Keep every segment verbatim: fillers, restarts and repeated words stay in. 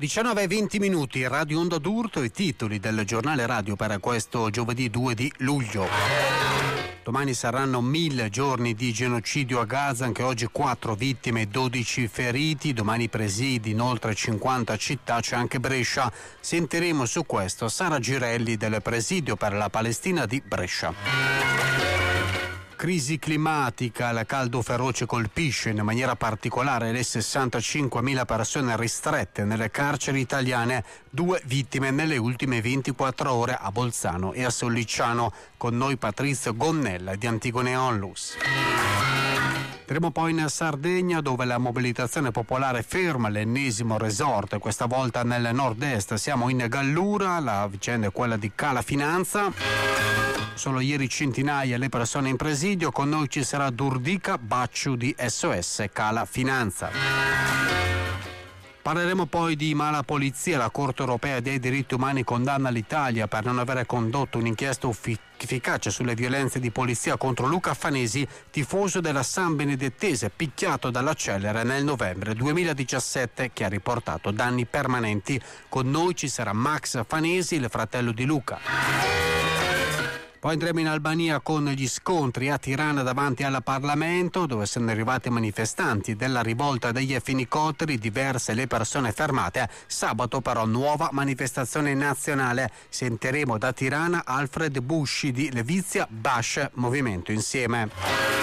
diciannove e venti minuti, Radio Onda d'Urto, i titoli del giornale radio per questo giovedì due di luglio. Domani saranno mille giorni di genocidio a Gaza, anche oggi quattro vittime e dodici feriti, domani presidi in oltre cinquanta città, c'è anche Brescia. Sentiremo su questo Sara Girelli del presidio per la Palestina di Brescia. Crisi climatica, il caldo feroce colpisce in maniera particolare le sessantacinquemila persone ristrette nelle carceri italiane, due vittime nelle ultime ventiquattro ore a Bolzano e a Sollicciano. Con noi Patrizio Gonnella di Antigone Onlus. Andremo poi in Sardegna, dove la mobilitazione popolare ferma l'ennesimo resort, questa volta nel nord-est. Siamo in Gallura, la vicenda è quella di Cala Finanza. Solo ieri centinaia le persone in presidio, con noi ci sarà Durdica Bacciu di S O S Cala Finanza. Parleremo poi di mala polizia. La Corte europea dei diritti umani condanna l'Italia per non aver condotto un'inchiesta efficace sulle violenze di polizia contro Luca Fanesi, tifoso della San Benedettese, picchiato dalla Celere nel novembre duemiladiciassette, che ha riportato danni permanenti. Con noi ci sarà Max Fanesi, il fratello di Luca. Poi andremo in Albania con gli scontri a Tirana davanti al Parlamento, dove sono arrivati manifestanti della rivolta degli fenicotteri, diverse le persone fermate. Sabato però nuova manifestazione nazionale. Sentiremo da Tirana Alfred Busci di Levizia Bash Movimento Insieme.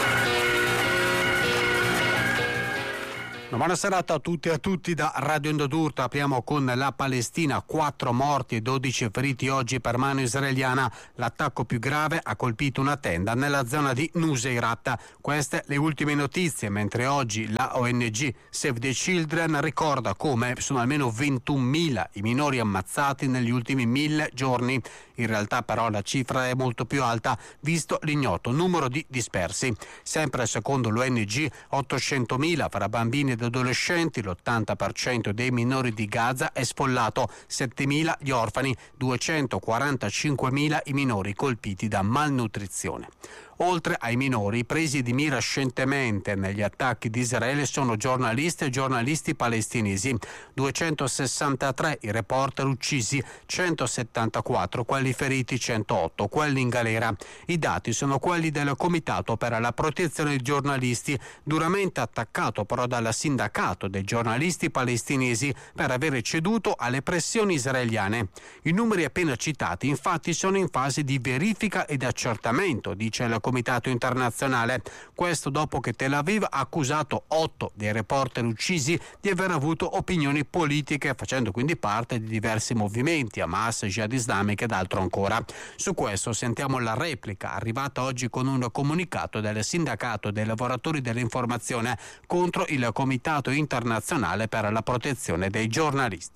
Una buona serata a tutti e a tutti da Radio Onda d'Urto. Apriamo con la Palestina, quattro morti e dodici feriti oggi per mano israeliana. L'attacco più grave ha colpito una tenda nella zona di Nuseirat. Queste le ultime notizie, mentre oggi la O N G Save the Children ricorda come sono almeno ventunomila i minori ammazzati negli ultimi mille giorni. In realtà però la cifra è molto più alta, visto l'ignoto numero di dispersi. Sempre secondo l'O N G, ottocentomila fra bambini ed adolescenti, l'ottanta per cento dei minori di Gaza è sfollato, settemila gli orfani, duecentoquarantacinquemila i minori colpiti da malnutrizione. Oltre ai minori presi di mira scientemente negli attacchi di Israele sono giornalisti e giornalisti palestinesi, duecentosessantatré i reporter uccisi, centosettantaquattro quelli feriti, centootto quelli in galera. I dati sono quelli del Comitato per la protezione dei giornalisti, duramente attaccato però dal sindacato dei giornalisti palestinesi per avere ceduto alle pressioni israeliane. I numeri appena citati infatti sono in fase di verifica ed accertamento, dice il Comitato internazionale. Questo dopo che Tel Aviv ha accusato otto dei reporter uccisi di aver avuto opinioni politiche, facendo quindi parte di diversi movimenti, Hamas, Jihad Islamica ed altro ancora. Su questo sentiamo la replica arrivata oggi con un comunicato del sindacato dei lavoratori dell'informazione contro il Comitato internazionale per la protezione dei giornalisti.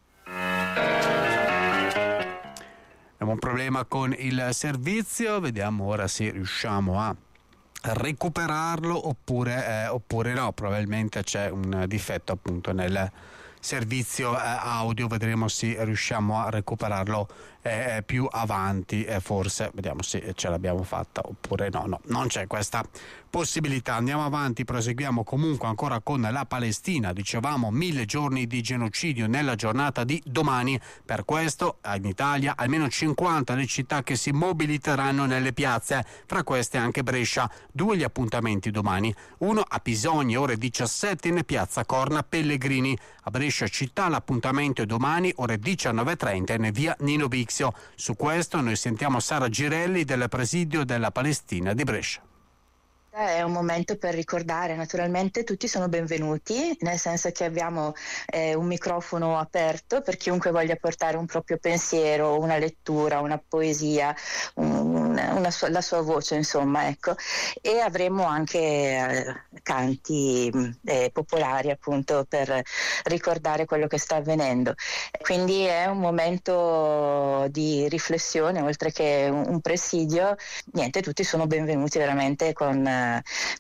Abbiamo un problema con il servizio, vediamo ora se riusciamo a recuperarlo oppure, eh, oppure no, probabilmente c'è un difetto appunto nel servizio eh, audio, vedremo se riusciamo a recuperarlo eh, più avanti, eh, forse vediamo se ce l'abbiamo fatta oppure no, no, non c'è questa possibilità. Andiamo avanti, proseguiamo comunque ancora con la Palestina. Dicevamo mille giorni di genocidio nella giornata di domani. Per questo in Italia almeno cinquanta le città che si mobiliteranno nelle piazze, fra queste anche Brescia. Due gli appuntamenti domani, uno a Pisogni ore diciassette in piazza Corna Pellegrini. A Brescia città l'appuntamento è domani ore diciannove e trenta in via Nino Bixio. Su questo noi sentiamo Sara Girelli del presidio della Palestina di Brescia. È un momento per ricordare, naturalmente tutti sono benvenuti, nel senso che abbiamo eh, un microfono aperto per chiunque voglia portare un proprio pensiero, una lettura, una poesia, un, una sua, la sua voce, insomma, ecco. E avremo anche eh, canti eh, popolari appunto per ricordare quello che sta avvenendo. Quindi è un momento di riflessione oltre che un, un presidio. Niente, tutti sono benvenuti veramente con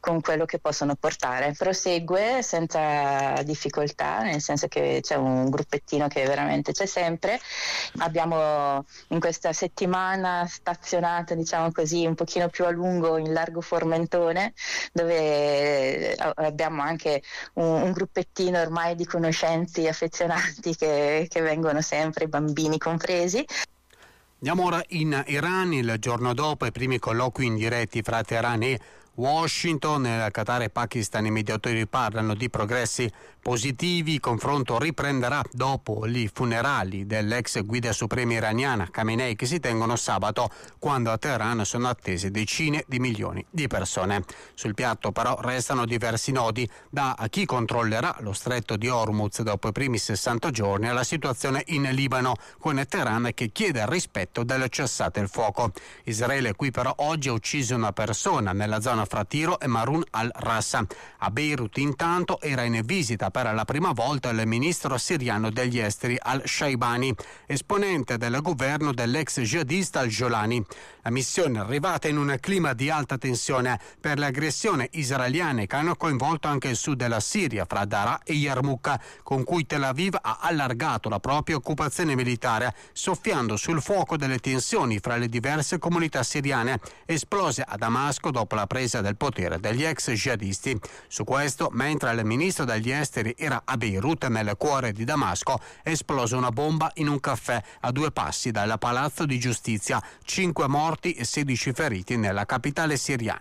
con quello che possono portare. Prosegue senza difficoltà, nel senso che c'è un gruppettino che veramente c'è sempre. Abbiamo in questa settimana stazionato, diciamo così, un pochino più a lungo in largo Formentone, dove abbiamo anche un, un gruppettino ormai di conoscenti affezionati che, che vengono sempre, i bambini compresi. Andiamo ora in Iran. Il giorno dopo i primi colloqui indiretti fra Teheran e Washington. Nel Qatar e Pakistan i mediatori parlano di progressi positivi. Il confronto riprenderà dopo i funerali dell'ex guida suprema iraniana Khamenei, che si tengono sabato, quando a Teheran sono attese decine di milioni di persone. Sul piatto però restano diversi nodi, da chi controllerà lo stretto di Hormuz dopo i primi sessanta giorni alla situazione in Libano, con Teheran che chiede il rispetto del cessate il fuoco. Israele qui però oggi ha ucciso una persona nella zona fra Tiro e Marun al-Ras. A Beirut intanto era in visita per la prima volta il ministro siriano degli esteri al-Shaibani, esponente del governo dell'ex jihadista al-Jolani. La missione è arrivata in un clima di alta tensione per le aggressioni israeliane che hanno coinvolto anche il sud della Siria, fra Daraa e Yarmouk, con cui Tel Aviv ha allargato la propria occupazione militare, soffiando sul fuoco delle tensioni fra le diverse comunità siriane esplose a Damasco dopo la presa del potere degli ex jihadisti. Su questo, mentre il ministro degli esteri era a Beirut, nel cuore di Damasco, è esplosa una bomba in un caffè a due passi dal palazzo di giustizia. Cinque morti e sedici feriti nella capitale siriana.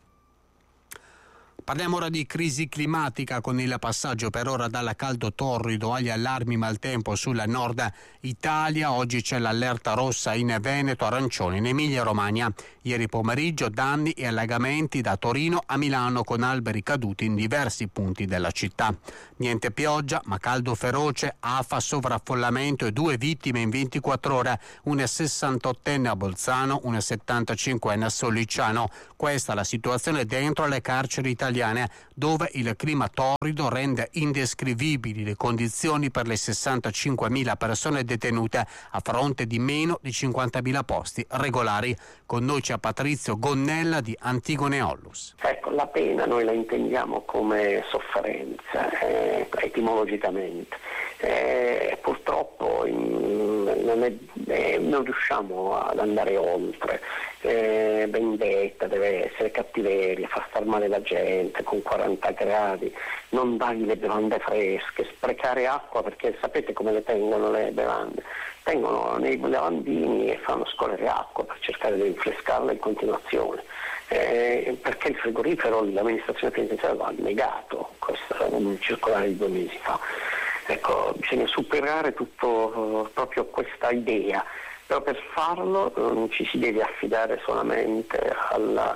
Parliamo ora di crisi climatica, con il passaggio per ora dal caldo torrido agli allarmi maltempo sul nord Italia. Oggi c'è l'allerta rossa in Veneto, arancione in Emilia-Romagna. Ieri pomeriggio danni e allagamenti da Torino a Milano, con alberi caduti in diversi punti della città. Niente pioggia, ma caldo feroce, afa, sovraffollamento e due vittime in ventiquattro ore, una sessantottenne a Bolzano, una settantacinquenne a Sollicciano. Questa è la situazione dentro le carceri italiane, dove il clima torrido rende indescrivibili le condizioni per le sessantacinquemila persone detenute, a fronte di meno di cinquantamila posti regolari. Con noi c'è Patrizio Gonnella di Antigone Ollus. Ecco, la pena noi la intendiamo come sofferenza, eh, etimologicamente. Eh, purtroppo in, non, è, eh, non riusciamo ad andare oltre. Eh, vendetta deve essere, cattiveria, far star male la gente con quaranta gradi, non dargli le bevande fresche, sprecare acqua, perché sapete come le tengono le bevande? Tengono nei lavandini e fanno scorrere acqua per cercare di rinfrescarla in continuazione, eh, perché il frigorifero l'amministrazione penitenziaria lo ha negato, questo è un circolare di due mesi fa. Ecco, bisogna superare tutto uh, proprio questa idea, però per farlo non ci si deve affidare solamente alla,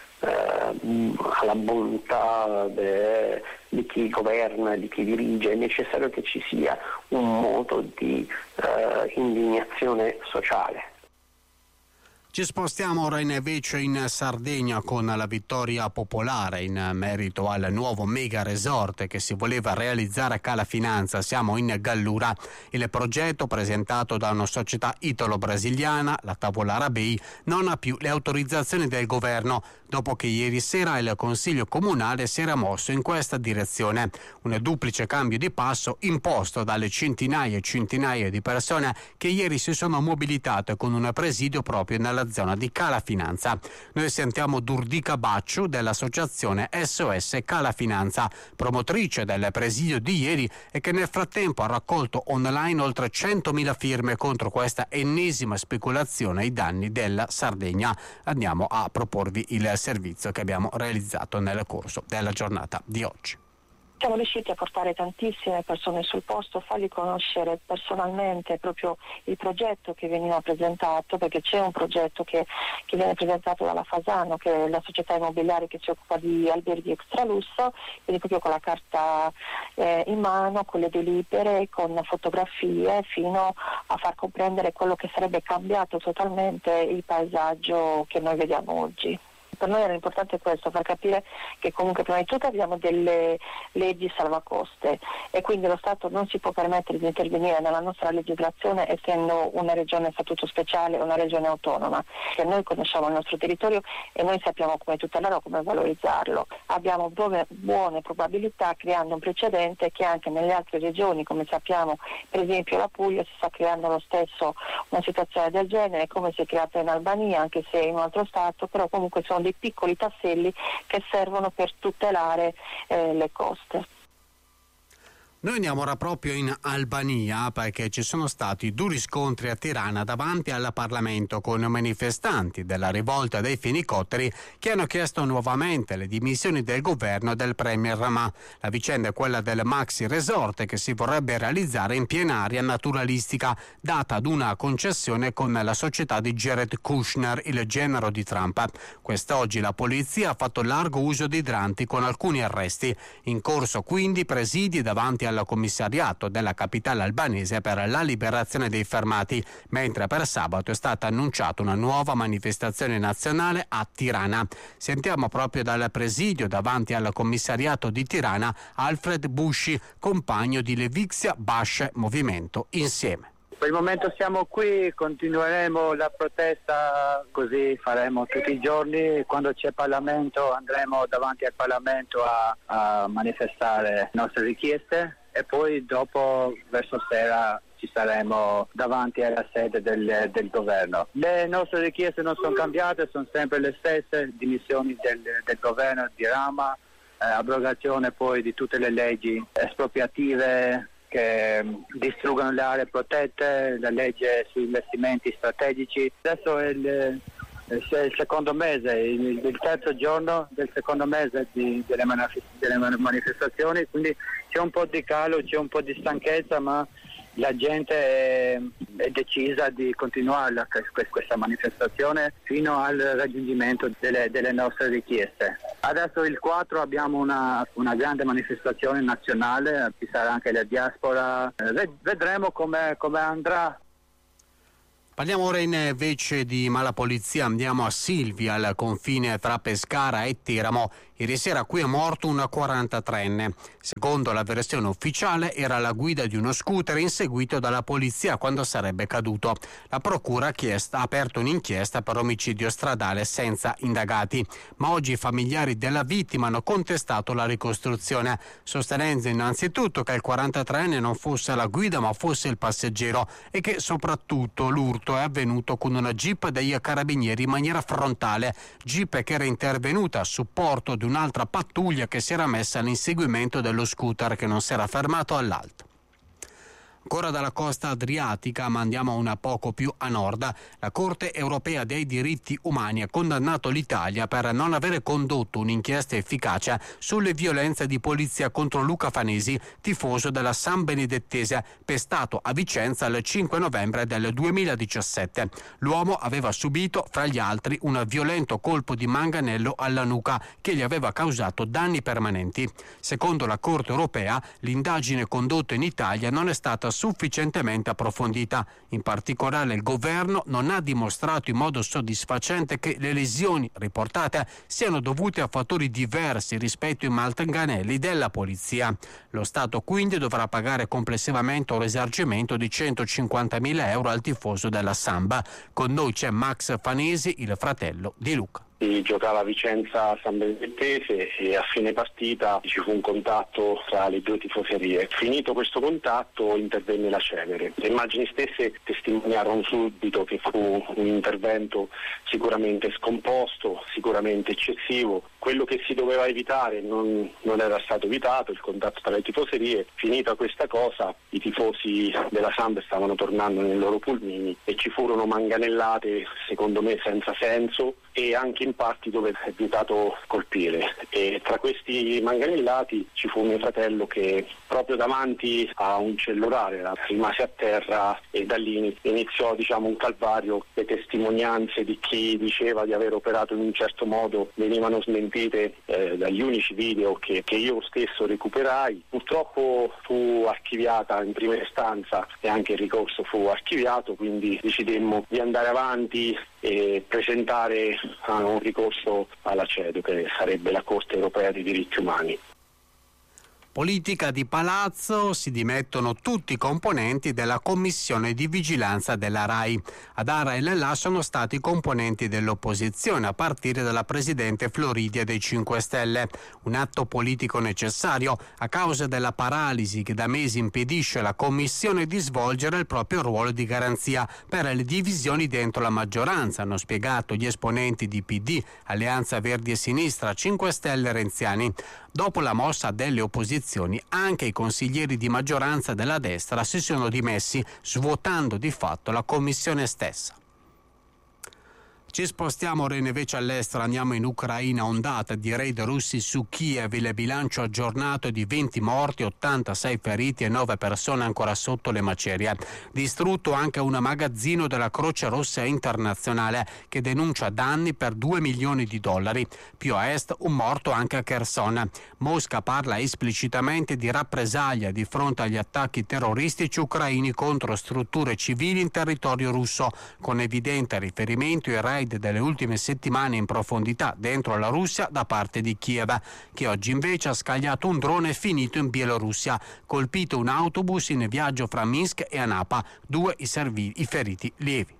eh, alla bontà de, di chi governa, di chi dirige. È necessario che ci sia un modo di eh, indignazione sociale. Ci spostiamo ora invece in Sardegna, con la vittoria popolare in merito al nuovo mega resort che si voleva realizzare a Cala Finanza. Siamo in Gallura. Il progetto, presentato da una società italo-brasiliana, la Tavola Rabei, non ha più le autorizzazioni del governo, dopo che ieri sera il Consiglio Comunale si era mosso in questa direzione. Un duplice cambio di passo imposto dalle centinaia e centinaia di persone che ieri si sono mobilitate con un presidio proprio nella zona di Cala Finanza. Noi sentiamo Durdica Bacciu dell'associazione S O S Cala Finanza, promotrice del presidio di ieri, e che nel frattempo ha raccolto online oltre centomila firme contro questa ennesima speculazione ai danni della Sardegna. Andiamo a proporvi il servizio che abbiamo realizzato nel corso della giornata di oggi. Siamo riusciti a portare tantissime persone sul posto, fargli conoscere personalmente proprio il progetto che veniva presentato, perché c'è un progetto che, che viene presentato dalla Fasano, che è la società immobiliare che si occupa di alberghi extralusso, quindi proprio con la carta eh, in mano, con le delibere, con fotografie, fino a far comprendere quello che sarebbe cambiato totalmente il paesaggio che noi vediamo oggi. Per noi era importante questo, far capire che comunque prima di tutto abbiamo delle leggi salvacoste e quindi lo Stato non si può permettere di intervenire nella nostra legislazione essendo una regione a statuto speciale o una regione autonoma. Che noi conosciamo il nostro territorio e noi sappiamo come tutelarlo, come valorizzarlo. Abbiamo buone, buone probabilità creando un precedente che anche nelle altre regioni, come sappiamo per esempio la Puglia, si sta creando lo stesso una situazione del genere come si è creata in Albania, anche se in un altro Stato, però comunque sono dei piccoli tasselli che servono per tutelare eh, le coste. Noi andiamo ora proprio in Albania perché ci sono stati duri scontri a Tirana davanti al Parlamento con manifestanti della rivolta dei fenicotteri che hanno chiesto nuovamente le dimissioni del governo del premier Ramah. La vicenda è quella del maxi resort che si vorrebbe realizzare in piena area naturalistica data ad una concessione con la società di Jared Kushner, il genero di Trump. Quest'oggi la polizia ha fatto largo uso di idranti con alcuni arresti. In corso quindi presidi davanti al commissariato della capitale albanese per la liberazione dei fermati, mentre per sabato è stata annunciata una nuova manifestazione nazionale a Tirana. Sentiamo proprio dal presidio davanti al commissariato di Tirana Alfred Busci, compagno di Levixia Bash Movimento Insieme. Per il momento siamo qui, continueremo la protesta, così faremo tutti i giorni. Quando c'è Parlamento andremo davanti al Parlamento a, a manifestare le nostre richieste e poi dopo verso sera ci saremo davanti alla sede del, del governo. Le nostre richieste non sono cambiate, sono sempre le stesse: dimissioni del, del governo di Ramah, eh, abrogazione poi di tutte le leggi espropriative che distruggono le aree protette, la legge sugli investimenti strategici. Adesso è il, è il secondo mese, il, il terzo giorno del secondo mese di, delle, manif- delle manifestazioni, quindi c'è un po' di calo, c'è un po' di stanchezza, ma la gente è, è decisa di continuare la, questa manifestazione fino al raggiungimento delle, delle nostre richieste. Adesso il quattro abbiamo una, una grande manifestazione nazionale, ci sarà anche la diaspora, vedremo come, come andrà. Parliamo ora invece di malapolizia, andiamo a Silvia, al confine tra Pescara e Teramo. Ieri sera qui è morto un quarantatreenne. Secondo la versione ufficiale era alla guida di uno scooter inseguito dalla polizia quando sarebbe caduto. La procura ha, chiesta, ha aperto un'inchiesta per omicidio stradale senza indagati, ma oggi i familiari della vittima hanno contestato la ricostruzione, sostenendo innanzitutto che il quarantatreenne non fosse alla guida ma fosse il passeggero e che soprattutto l'urto è avvenuto con una jeep dei carabinieri in maniera frontale, jeep che era intervenuta a supporto di un'altra pattuglia che si era messa all'inseguimento dello scooter che non si era fermato all'alto. Ancora dalla costa adriatica, ma andiamo una poco più a nord. La Corte europea dei diritti umani ha condannato l'Italia per non avere condotto un'inchiesta efficace sulle violenze di polizia contro Luca Fanesi, tifoso della San Benedettese, pestato a Vicenza il cinque novembre del duemiladiciassette. L'uomo aveva subito, fra gli altri, un violento colpo di manganello alla nuca che gli aveva causato danni permanenti. Secondo la Corte europea, l'indagine condotta in Italia non è stata sufficientemente approfondita. In particolare il governo non ha dimostrato in modo soddisfacente che le lesioni riportate siano dovute a fattori diversi rispetto ai manganelli della polizia. Lo Stato quindi dovrà pagare complessivamente un risarcimento di centocinquantamila euro al tifoso della Samba. Con noi c'è Max Fanesi, il fratello di Luca. Si giocava a Vicenza San Benedettese e a fine partita ci fu un contatto tra le due tifoserie. Finito questo contatto intervenne la Cenere. Le immagini stesse testimoniarono subito che fu un intervento sicuramente scomposto, sicuramente eccessivo. Quello che si doveva evitare non, non era stato evitato, il contatto tra le tifoserie. Finita questa cosa, i tifosi della Samp stavano tornando nei loro pulmini e ci furono manganellate, secondo me senza senso, e anche in parti dove è vietato colpire. E tra questi manganellati ci fu mio fratello che proprio davanti a un cellulare rimase a terra e da lì iniziò diciamo un calvario. Le testimonianze di chi diceva di aver operato in un certo modo venivano smentite sentite eh, dagli unici video che, che io stesso recuperai. Purtroppo fu archiviata in prima istanza e anche il ricorso fu archiviato, quindi decidemmo di andare avanti e presentare uh, un ricorso alla CEDU, che sarebbe la Corte Europea dei Diritti Umani. Politica di palazzo, si dimettono tutti i componenti della commissione di vigilanza della RAI. Ad Ara e Lella sono stati i componenti dell'opposizione, a partire dalla presidente Floridia dei cinque Stelle. Un atto politico necessario a causa della paralisi che da mesi impedisce alla commissione di svolgere il proprio ruolo di garanzia per le divisioni dentro la maggioranza, hanno spiegato gli esponenti di P D, Alleanza Verdi e Sinistra, cinque Stelle renziani. Dopo la mossa delle opposizioni, anche i consiglieri di maggioranza della destra si sono dimessi, svuotando di fatto la commissione stessa. Ci spostiamo ora invece all'estero, andiamo in Ucraina, ondata di raid russi su Kiev, il bilancio aggiornato è di venti morti, ottantasei feriti e nove persone ancora sotto le macerie. Distrutto anche un magazzino della Croce Rossa Internazionale che denuncia danni per due milioni di dollari. Più a est un morto anche a Kherson. Mosca parla esplicitamente di rappresaglia di fronte agli attacchi terroristici ucraini contro strutture civili in territorio russo, con evidente riferimento ai raid delle ultime settimane in profondità dentro la Russia da parte di Kiev, che oggi invece ha scagliato un drone finito in Bielorussia, colpito un autobus in viaggio fra Minsk e Anapa, due i, servi- i feriti lievi.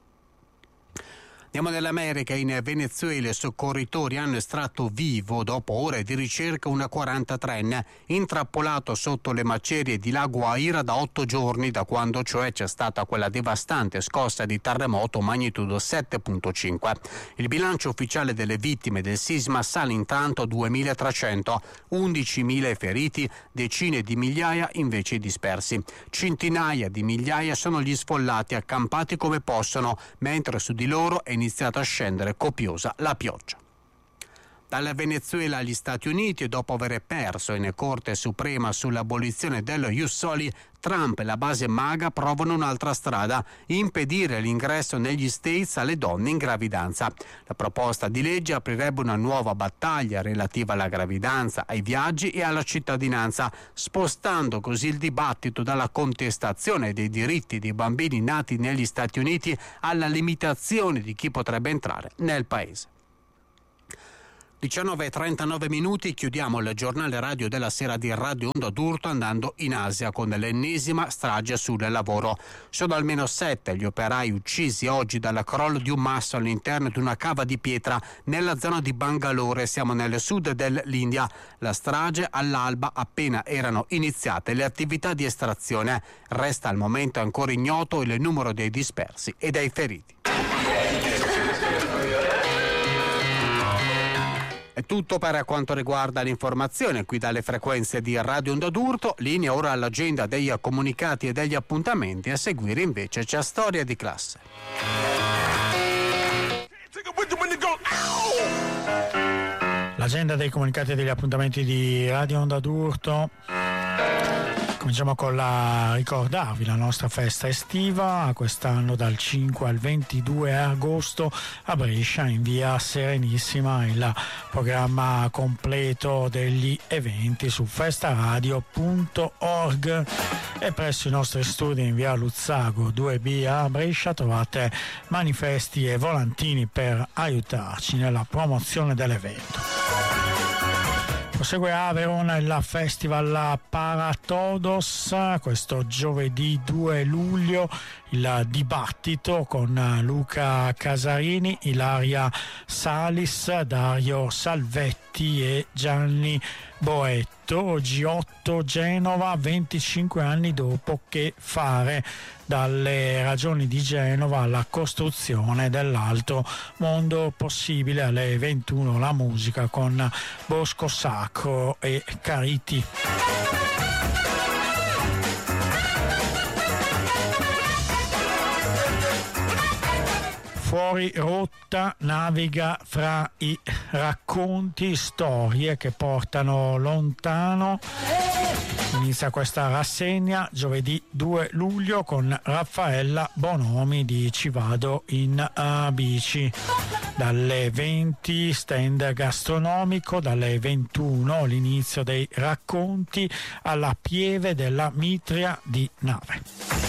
Andiamo nell'America. In Venezuela i soccorritori hanno estratto vivo, dopo ore di ricerca, un quarantatreenne intrappolato sotto le macerie di Lago Aira da otto giorni, da quando cioè c'è stata quella devastante scossa di terremoto magnitudo sette virgola cinque. Il bilancio ufficiale delle vittime del sisma sale intanto a duemilatrecento, undicimila feriti, decine di migliaia invece dispersi. Centinaia di migliaia sono gli sfollati accampati come possono, mentre su di loro è iniziata a scendere copiosa la pioggia. Dalla Venezuela agli Stati Uniti, e dopo aver perso in Corte Suprema sull'abolizione dello Ius Soli, Trump e la base MAGA provano un'altra strada: impedire l'ingresso negli States alle donne in gravidanza. La proposta di legge aprirebbe una nuova battaglia relativa alla gravidanza, ai viaggi e alla cittadinanza, spostando così il dibattito dalla contestazione dei diritti dei bambini nati negli Stati Uniti alla limitazione di chi potrebbe entrare nel paese. diciannove e trentanove minuti, chiudiamo il giornale radio della sera di Radio Onda d'Urto andando in Asia con l'ennesima strage sul lavoro. Sono almeno sette gli operai uccisi oggi dal crollo di un masso all'interno di una cava di pietra nella zona di Bangalore, siamo nel sud dell'India. La strage all'alba, appena erano iniziate le attività di estrazione. Resta al momento ancora ignoto il numero dei dispersi e dei feriti. È tutto per quanto riguarda l'informazione qui dalle frequenze di Radio Onda d'Urto. Linea ora all'agenda degli comunicati e degli appuntamenti. A seguire invece c'è Storia di classe. L'agenda dei comunicati e degli appuntamenti di Radio Onda d'Urto. Cominciamo con la ricordarvi la nostra festa estiva, quest'anno dal cinque al ventidue agosto a Brescia in via Serenissima. Il programma completo degli eventi su festaradio punto org, e presso i nostri studi in via Luzzago due B a Brescia trovate manifesti e volantini per aiutarci nella promozione dell'evento. Prosegue a Verona il Festival Paratodos, questo giovedì due luglio, il dibattito con Luca Casarini, Ilaria Salis, Dario Salvetti e Gianni Boetto. G otto Genova, venticinque anni dopo, che fare? Dalle ragioni di Genova alla costruzione dell'altro mondo possibile. Alle ventuno la musica con Bosco Sacro e Cariti. Fuori rotta naviga fra i racconti, storie che portano lontano. Inizia questa rassegna giovedì due luglio con Raffaella Bonomi di Ci vado in uh, bici. Dalle venti stand gastronomico, dalle ventuno l'inizio dei racconti alla pieve della Mitria di Nave.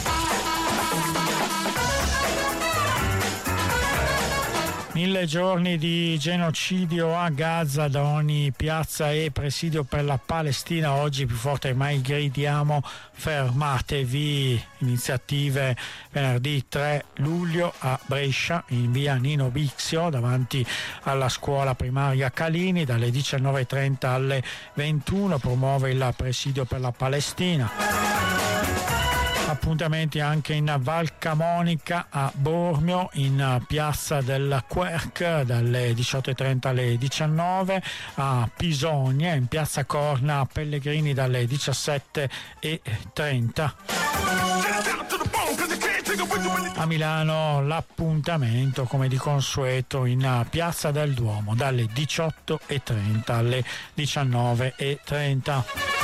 Mille giorni di genocidio a Gaza, da ogni piazza e presidio per la Palestina. Oggi più forte mai gridiamo fermatevi. Iniziative venerdì tre luglio a Brescia, in via Nino Bixio, davanti alla scuola primaria Calini, dalle diciannove e trenta alle ventuno. Promuove il presidio per la Palestina. Appuntamenti anche in Val Camonica a Bormio, in piazza del Querc dalle diciotto e trenta alle diciannove, a Pisogne in piazza Corna a Pellegrini dalle diciassette e trenta. A Milano l'appuntamento come di consueto in piazza del Duomo dalle diciotto e trenta alle diciannove e trenta.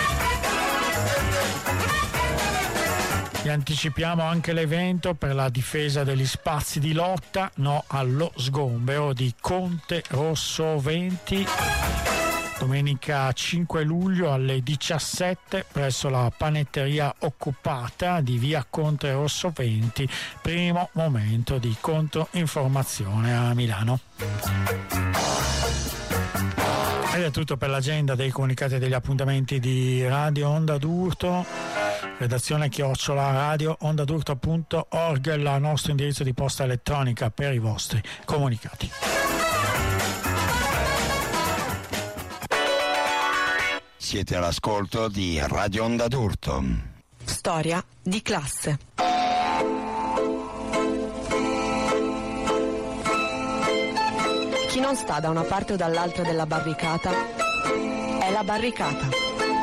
Vi anticipiamo anche l'evento per la difesa degli spazi di lotta, no allo sgombero di Conte Rosso venti, domenica cinque luglio alle diciassette presso la panetteria occupata di via Conte Rosso venti, primo momento di controinformazione a Milano. Ed è tutto per l'agenda dei comunicati e degli appuntamenti di Radio Onda d'Urto. Redazione chiocciola radio ondadurto punto org, il nostro indirizzo di posta elettronica per i vostri comunicati. Siete all'ascolto di Radio Onda d'Urto. Storia di classe. Chi non sta da una parte o dall'altra della barricata è la barricata.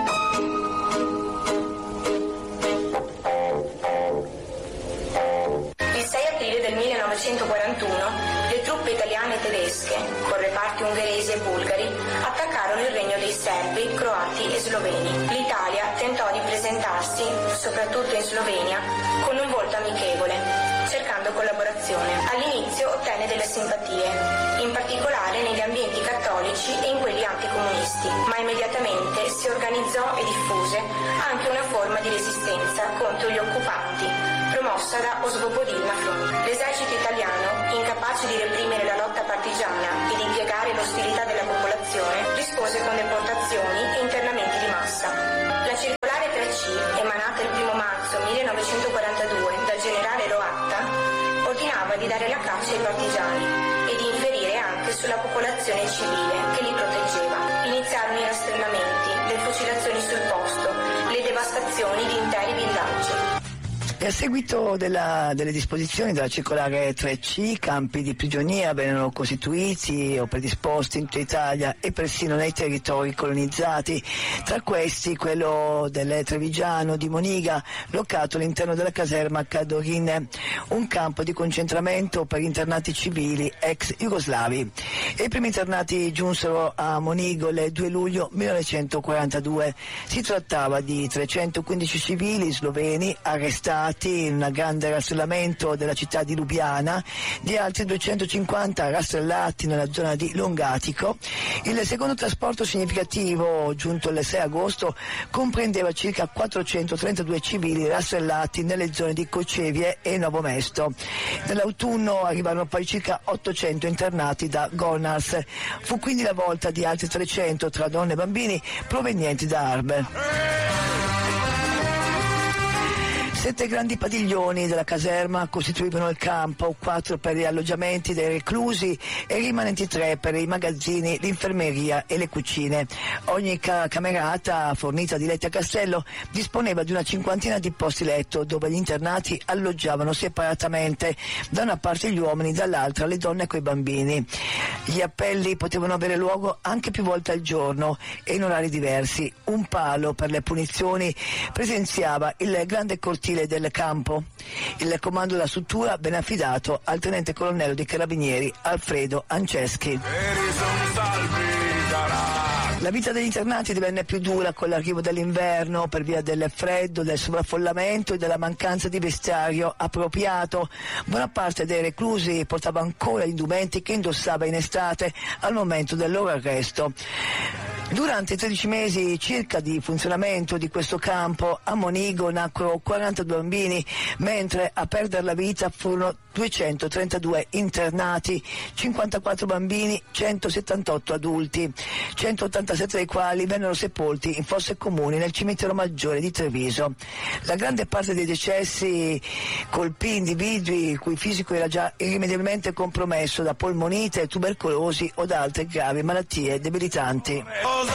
Del millenovecentoquarantuno le truppe italiane e tedesche, con reparti ungheresi e bulgari, attaccarono il regno dei serbi, croati e sloveni. L'Italia tentò di presentarsi, soprattutto in Slovenia, con un volto amichevole, cercando collaborazione. All'inizio ottenne delle simpatie, in particolare negli ambienti cattolici e in quelli anticomunisti, ma immediatamente si organizzò e diffuse anche una forma di resistenza contro gli occupanti, promossa da Osvobodilna Front. L'esercito italiano, incapace di reprimere la lotta partigiana e di impiegare l'ostilità della popolazione, rispose con deportazioni e internamenti di massa. La circolare tre C, emanata il primo marzo millenovecentoquarantadue dal generale Roatta, ordinava di dare la caccia ai partigiani e di inferire anche sulla popolazione civile che li proteggeva. Iniziarono i rastrellamenti, le fucilazioni sul posto, le devastazioni di interi villaggi. E a seguito della, delle disposizioni della circolare tre C, campi di prigionia vennero costituiti o predisposti in tutta Italia e persino nei territori colonizzati. Tra questi quello del Trevigiano di Moniga, locato all'interno della caserma Cadorin, un campo di concentramento per internati civili ex jugoslavi. E i primi internati giunsero a Monigo il due luglio millenovecentoquarantadue. Si trattava di trecentoquindici civili sloveni arrestati in un grande rastrellamento della città di Lubiana, di altri duecentocinquanta rastrellati nella zona di Longatico. Il secondo trasporto significativo, giunto il sei agosto, comprendeva circa quattrocentotrentadue civili rastrellati nelle zone di Cocevie e Novo Mesto. Nell'autunno arrivarono poi circa ottocento internati da Gonars. Fu quindi la volta di altri trecento tra donne e bambini provenienti da Arbe. Sette grandi padiglioni della caserma costituivano il campo, quattro per gli alloggiamenti dei reclusi e i rimanenti tre per i magazzini, l'infermeria e le cucine. Ogni ca- camerata, fornita di letti a castello, disponeva di una cinquantina di posti letto dove gli internati alloggiavano separatamente, da una parte gli uomini, dall'altra le donne coi bambini. Gli appelli potevano avere luogo anche più volte al giorno e in orari diversi. Un palo per le punizioni presenziava il grande cortile del campo. Il comando della struttura venne affidato al tenente colonnello dei carabinieri Alfredo Anceschi. La vita degli internati divenne più dura con l'arrivo dell'inverno per via del freddo, del sovraffollamento e della mancanza di vestiario appropriato. Buona parte dei reclusi portava ancora gli indumenti che indossava in estate al momento del loro arresto. Durante i tredici mesi circa di funzionamento di questo campo a Monigo nacquero quarantadue bambini, mentre a perdere la vita furono duecentotrentadue internati, cinquantaquattro bambini, centosettantotto adulti, centottantasette dei quali vennero sepolti in fosse comuni nel cimitero maggiore di Treviso. La grande parte dei decessi colpì individui il cui fisico era già irrimediabilmente compromesso da polmonite, tubercolosi o da altre gravi malattie debilitanti.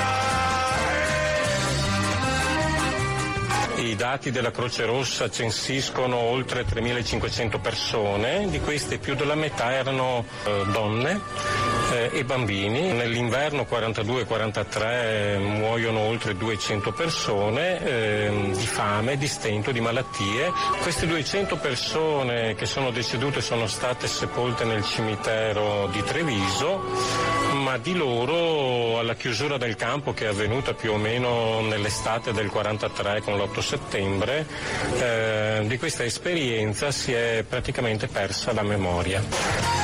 I dati della Croce Rossa censiscono oltre tremilacinquecento persone, di queste più della metà erano eh, donne eh, e bambini. Nell'inverno quarantadue quarantatré muoiono oltre duecento persone eh, di fame, di stento, di malattie. Queste duecento persone che sono decedute sono state sepolte nel cimitero di Treviso, ma di loro alla chiusura del campo, che è avvenuta più o meno nell'estate del quarantatré con l'otto settembre, eh, di questa esperienza si è praticamente persa la memoria.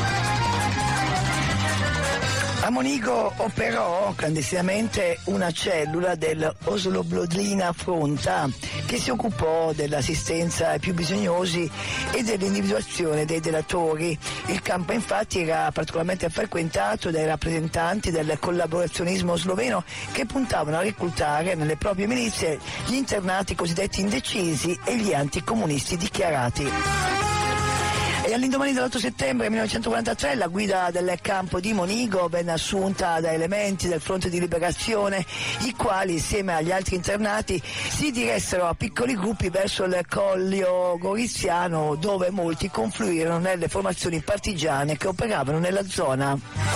A Monigo operò clandestinamente una cellula dell'Oslobodzina Fronta che si occupò dell'assistenza ai più bisognosi e dell'individuazione dei delatori. Il campo infatti era particolarmente frequentato dai rappresentanti del collaborazionismo sloveno che puntavano a reclutare nelle proprie milizie gli internati cosiddetti indecisi e gli anticomunisti dichiarati. E all'indomani dell'otto settembre millenovecentoquarantatré la guida del campo di Monigo venne assunta da elementi del Fronte di Liberazione, i quali insieme agli altri internati si diressero a piccoli gruppi verso il Collio Goriziano, dove molti confluirono nelle formazioni partigiane che operavano nella zona.